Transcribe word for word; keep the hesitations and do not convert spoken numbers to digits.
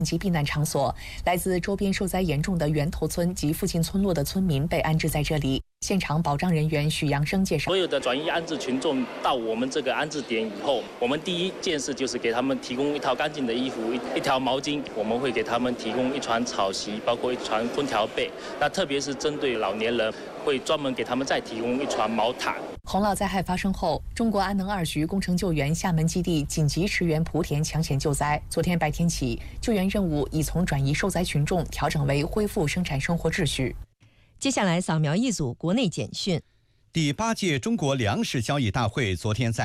及避难场所。来自周边受灾严重的源头村及附近村落的村民被安置在这里。现场保障人员许阳生介绍， 所有的转移安置群众到我们这个安置点以后，我们第一件事就是给他们提供一套干净的衣服、一条毛巾，我们会给他们提供一床草席，包括一床空调被。那特别是针对老年人，会专门给他们再提供一床毛毯。 洪涝灾害发生后，中国安能二局工程救援厦门基地紧急驰援莆田抢险救灾。昨天白天起，救援任务已从转移受灾群众调整为恢复生产生活秩序。 接下来扫描一组国内简讯。 第八届中国粮食交易大会昨天在